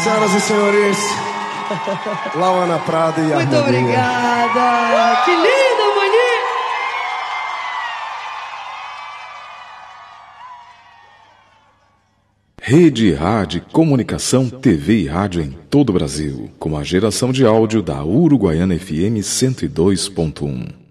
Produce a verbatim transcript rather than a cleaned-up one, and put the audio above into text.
Senhoras e senhores, Lauana Prado e a Muito obrigada. Que lindo, bonito. Rede Rádio Comunicação, T V e rádio em todo o Brasil, com a geração de áudio da Uruguaiana F M cento e dois ponto um.